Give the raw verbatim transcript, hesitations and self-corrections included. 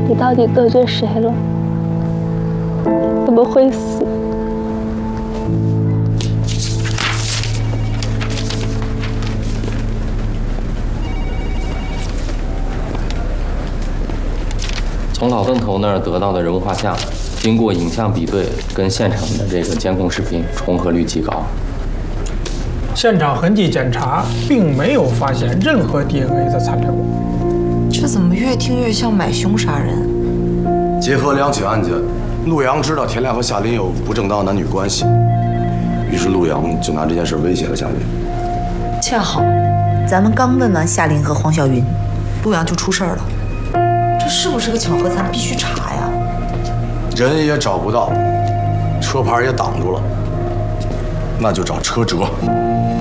你到底得罪谁了？怎么会死？ 从老邓头那儿得到的人物画像，经过影像比对，跟现场的这个监控视频重合率极高。 现场痕迹检查并没有发现任何 D N A 的残留。 这怎么越听越像买凶杀人？ 结合两起案件，陆阳知道田亮和夏琳有不正当男女关系，于是陆阳就拿这件事威胁了夏琳。 恰好，咱们刚问完夏琳和黄晓云，陆阳就出事儿了。这是不是个巧合？咱必须查呀！ 人也找不到，车牌也挡住了，那就找车辙。